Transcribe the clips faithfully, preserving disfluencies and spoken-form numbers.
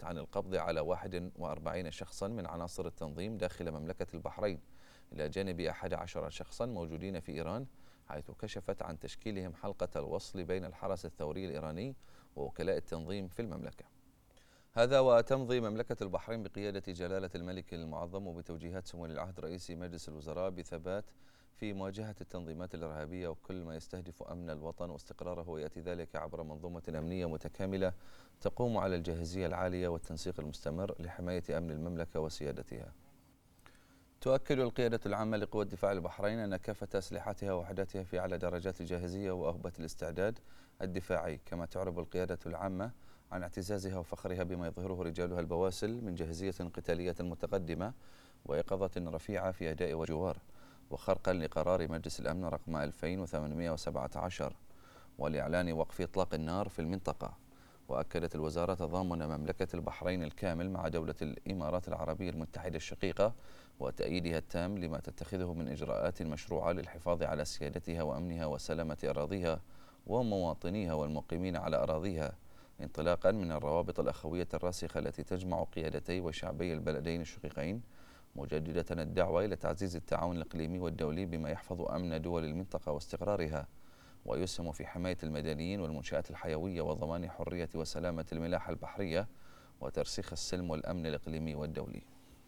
عن القبض على واحد وأربعين شخصا من عناصر التنظيم داخل مملكة البحرين، إلى جانب أحد عشر شخصا موجودين في إيران، حيث كشفت عن تشكيلهم حلقة الوصل بين الحرس الثوري الإيراني ووكلاء التنظيم في المملكة. هذا وتمضي مملكة البحرين بقيادة جلالة الملك المعظم وبتوجيهات سمو العهد رئيس مجلس الوزراء بثبات في مواجهة التنظيمات الإرهابية وكل ما يستهدف أمن الوطن واستقراره، ويأتي ذلك عبر منظومة أمنية متكاملة تقوم على الجاهزية العالية والتنسيق المستمر لحماية أمن المملكة وسيادتها. تؤكد القيادة العامة لقوى الدفاع البحرين أن كافة أسلحتها ووحداتها في أعلى درجات الجاهزية وأهبة الاستعداد الدفاعي، كما تعرب القيادة العامة عن اعتزازها وفخرها بما يظهره رجالها البواسل من جاهزية قتالية متقدمة ويقظة رفيعة في أداء وجوار، وخرقا لقرار مجلس الأمن رقم ألفين وثمانمئة وسبعة عشر ولإعلان وقف إطلاق النار في المنطقة. وأكدت الوزارة تضامن مملكة البحرين الكامل مع دولة الإمارات العربية المتحدة الشقيقة وتأييدها التام لما تتخذه من إجراءات مشروعة للحفاظ على سيادتها وأمنها وسلامة أراضيها ومواطنيها والمقيمين على أراضيها، انطلاقا من الروابط الأخوية الراسخة التي تجمع قيادتي وشعبي البلدين الشقيقين، مجددة الدعوة إلى تعزيز التعاون الإقليمي والدولي بما يحفظ أمن دول المنطقة واستقرارها ويسهم في حماية المدنيين والمنشآت الحيوية وضمان حرية وسلامة الملاحة البحرية وترسيخ السلم والأمن الإقليمي والدولي.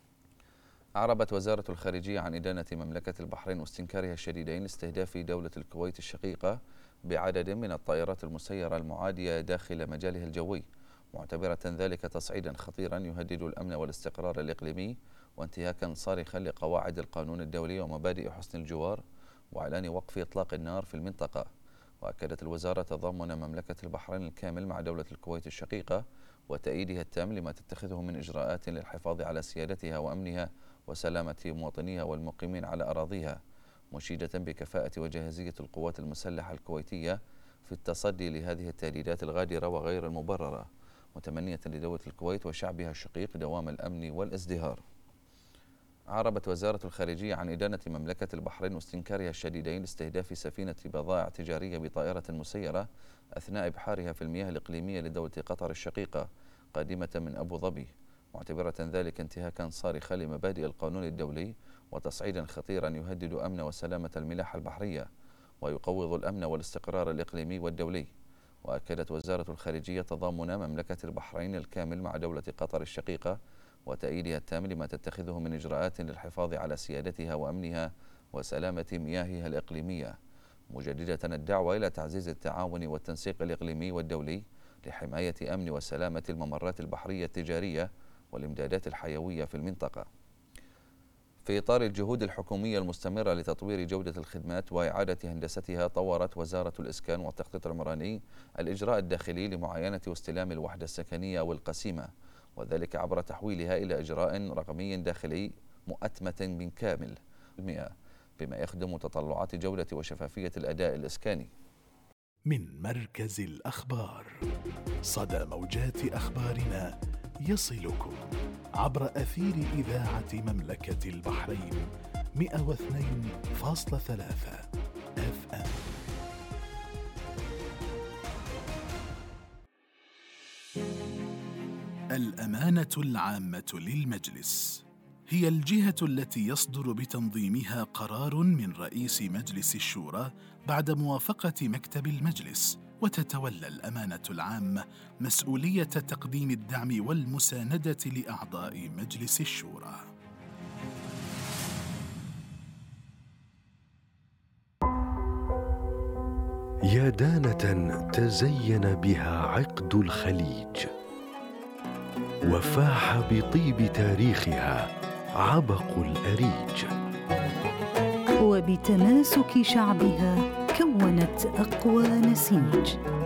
أعربت وزارة الخارجية عن إدانة مملكة البحرين واستنكارها الشديدين لاستهداف دولة الكويت الشقيقة بعدد من الطائرات المسيرة المعادية داخل مجالها الجوي، معتبرة ذلك تصعيدا خطيرا يهدد الأمن والاستقرار الإقليمي وانتهاكا صارخا لقواعد القانون الدولي ومبادئ حسن الجوار وإعلان وقف إطلاق النار في المنطقة. وأكدت الوزارة تضامن مملكة البحرين الكامل مع دولة الكويت الشقيقة وتأييدها التام لما تتخذه من إجراءات للحفاظ على سيادتها وأمنها وسلامة مواطنيها والمقيمين على أراضيها، مشيدة بكفاءة وجاهزية القوات المسلحة الكويتية في التصدي لهذه التهديدات الغادرة وغير المبررة، متمنية لدولة الكويت وشعبها الشقيق دوام الأمن والازدهار. أعربت وزارة الخارجية عن إدانة مملكة البحرين واستنكارها الشديدين لاستهداف سفينة بضائع تجارية بطائرة مسيرة أثناء إبحارها في المياه الإقليمية لدولة قطر الشقيقة قادمة من أبو ظبي، معتبرة ذلك انتهاكا صارخا لمبادئ القانون الدولي وتصعيدا خطيرا يهدد أمن وسلامة الملاحة البحرية ويقوض الأمن والاستقرار الإقليمي والدولي. وأكدت وزارة الخارجية تضامن مملكة البحرين الكامل مع دولة قطر الشقيقة وتأييدها التام لما تتخذه من إجراءات للحفاظ على سيادتها وأمنها وسلامة مياهها الإقليمية، مجددة الدعوة إلى تعزيز التعاون والتنسيق الإقليمي والدولي لحماية أمن وسلامة الممرات البحرية التجارية والإمدادات الحيوية في المنطقة. في إطار الجهود الحكومية المستمرة لتطوير جودة الخدمات وإعادة هندستها، طورت وزارة الإسكان والتخطيط العمراني الإجراء الداخلي لمعاينة واستلام الوحدة السكنية والقسيمة، وذلك عبر تحويلها إلى إجراء رقمي داخلي مؤتمة بالكامل بالمئة بما يخدم تطلعات جودة وشفافية الأداء الإسكاني. من مركز الأخبار، صدى موجات أخبارنا يصلكم عبر أثير إذاعة مملكة البحرين مئة واثنين فاصلة ثلاثة اف ام. الأمانة العامة للمجلس هي الجهة التي يصدر بتنظيمها قرار من رئيس مجلس الشورى بعد موافقة مكتب المجلس، وتتولى الأمانة العامة مسؤولية تقديم الدعم والمساندة لأعضاء مجلس الشورى. يا دانة تزين بها عقد الخليج، وفاح بطيب تاريخها عبق الأريج، وبتماسك شعبها كونت أقوى نسيج.